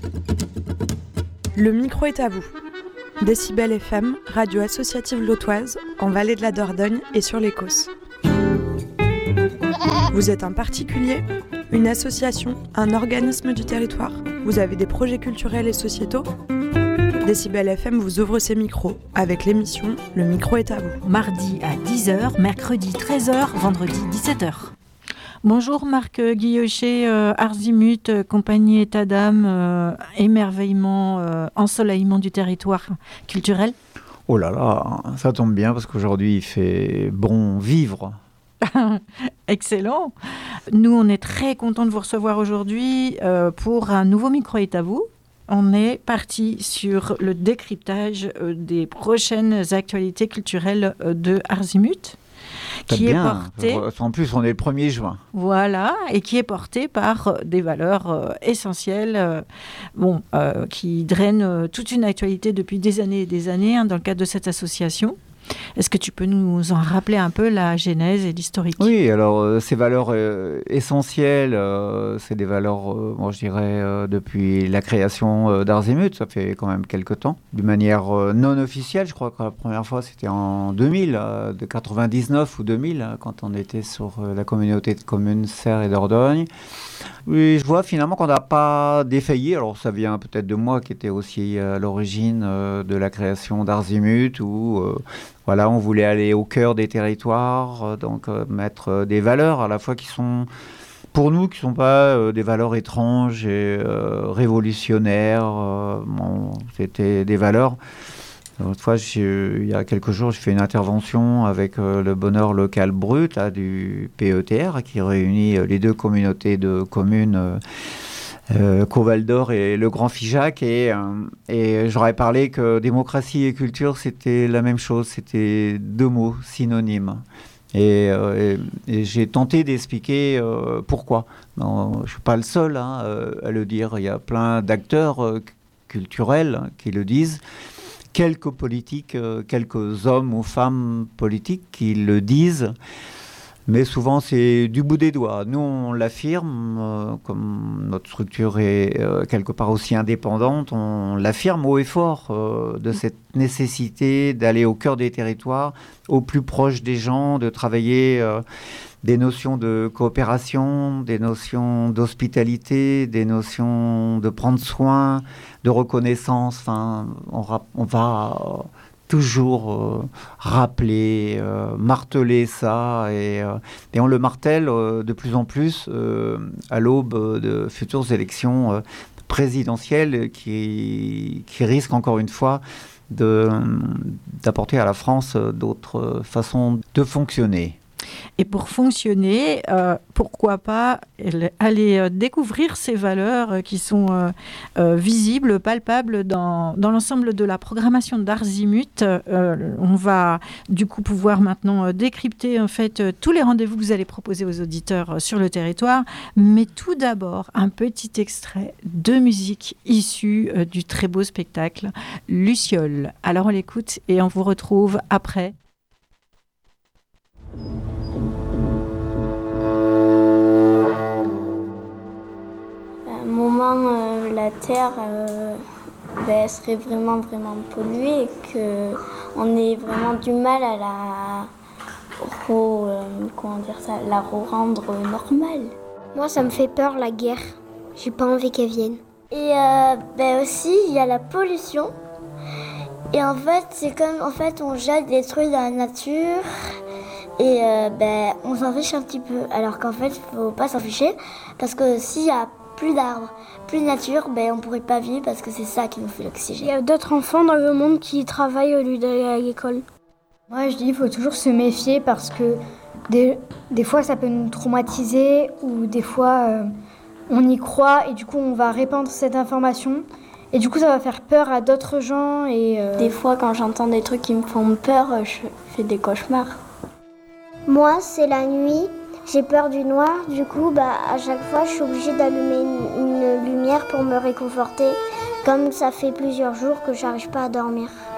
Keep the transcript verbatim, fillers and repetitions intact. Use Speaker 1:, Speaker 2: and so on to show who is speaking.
Speaker 1: Le micro est à vous. Décibel F M, radio associative lotoise, en Vallée de la Dordogne et sur l'Écosse. Vous êtes un particulier, une association, un organisme du territoire. Vous avez des projets culturels et sociétaux ? Décibel F M vous ouvre ses micros avec l'émission Le micro est à vous.
Speaker 2: Mardi à dix heures, mercredi treize heures, vendredi dix-sept heures. Bonjour Marc Guillochet, euh, Arzimut, euh, compagnie état d'âme, euh, émerveillement, euh, ensoleillement du territoire culturel.
Speaker 3: Oh là là, ça tombe bien parce qu'aujourd'hui il fait bon vivre.
Speaker 2: Excellent. Nous on est très contents de vous recevoir aujourd'hui euh, pour un nouveau micro est à vous. On est parti sur le décryptage euh, des prochaines actualités culturelles euh, de Arzimut. Qui
Speaker 3: bien.
Speaker 2: est porté,
Speaker 3: en plus, on est le premier juin.
Speaker 2: Voilà, et qui est porté par des valeurs euh, essentielles, euh, bon, euh, qui drainent euh, toute une actualité depuis des années et des années hein, dans le cadre de cette association. Est-ce que tu peux nous en rappeler un peu la genèse et l'historique ?
Speaker 3: Oui, alors euh, ces valeurs euh, essentielles, euh, c'est des valeurs, euh, moi je dirais, euh, depuis la création euh, d'Arzimut, ça fait quand même quelques temps, d'une manière euh, non officielle. Je crois que la première fois c'était en deux mille, euh, de quatre-vingt-dix-neuf ou deux mille, hein, quand on était sur euh, la communauté de communes Serres et Dordogne. Oui, je vois finalement qu'on n'a pas défailli. Alors ça vient peut-être de moi qui était aussi à l'origine euh, de la création d'Arzimut, où euh, voilà, on voulait aller au cœur des territoires, euh, donc euh, mettre euh, des valeurs à la fois qui sont, pour nous, qui ne sont pas euh, des valeurs étranges et euh, révolutionnaires. Euh, bon, c'était des valeurs. Une fois, il y a quelques jours, j'ai fait une intervention avec euh, le Bonheur Local Brut là, du P E T R, qui réunit euh, les deux communautés de communes, euh, euh, Caux-Val d'Or et le Grand Figeac. Et, euh, et j'aurais parlé que démocratie et culture, c'était la même chose, c'était deux mots synonymes. Et, euh, et, et j'ai tenté d'expliquer euh, pourquoi. Non, je ne suis pas le seul hein, à le dire. Il y a plein d'acteurs euh, culturels qui le disent. Quelques politiques, euh, quelques hommes ou femmes politiques qui le disent, mais souvent c'est du bout des doigts. Nous, on l'affirme, euh, comme notre structure est euh, quelque part aussi indépendante, on l'affirme haut et fort euh, de cette nécessité d'aller au cœur des territoires, au plus proche des gens, de travailler euh, des notions de coopération, des notions d'hospitalité, des notions de prendre soin, de reconnaissance. Enfin, on, rap- on va euh, toujours euh, rappeler, euh, marteler ça, et, euh, et on le martèle euh, de plus en plus euh, à l'aube de futures élections euh, présidentielles qui, qui risquent encore une fois de, d'apporter à la France d'autres façons de fonctionner.
Speaker 2: Et pour fonctionner, euh, pourquoi pas aller euh, découvrir ces valeurs euh, qui sont euh, euh, visibles, palpables dans, dans l'ensemble de la programmation d'Arzimut. Euh, on va du coup pouvoir maintenant euh, décrypter en fait euh, tous les rendez-vous que vous allez proposer aux auditeurs euh, sur le territoire. Mais tout d'abord, un petit extrait de musique issue euh, du très beau spectacle Luciole. Alors on l'écoute et on vous retrouve après.
Speaker 4: À un moment, euh, la Terre euh, ben, elle serait vraiment, vraiment polluée et qu'on ait vraiment du mal à la, re, euh, comment dire ça, la rendre normale.
Speaker 5: Moi, ça me fait peur, la guerre. J'ai pas envie qu'elle vienne.
Speaker 4: Et euh, ben aussi, il y a la pollution. Et en fait, c'est comme en fait, on jette des trucs dans la nature. Et euh, ben, on s'en fiche un petit peu, alors qu'en fait, il ne faut pas s'en ficher, parce que s'il n'y a plus d'arbres, plus de nature, ben, on ne pourrait pas vivre, parce que c'est ça qui nous fait l'oxygène.
Speaker 5: Il y a d'autres enfants dans le monde qui travaillent au lieu d'aller à l'école.
Speaker 6: Moi, je dis qu'il faut toujours se méfier, parce que des, des fois, ça peut nous traumatiser, ou des fois, euh, on y croit, et du coup, on va répandre cette information. Et du coup, ça va faire peur à d'autres gens. Et euh...
Speaker 4: Des fois, quand j'entends des trucs qui me font peur, je fais des cauchemars.
Speaker 5: Moi, c'est la nuit, j'ai peur du noir, du coup, bah, à chaque fois, je suis obligée d'allumer une, une lumière pour me réconforter, comme ça fait plusieurs jours que j'arrive pas à dormir.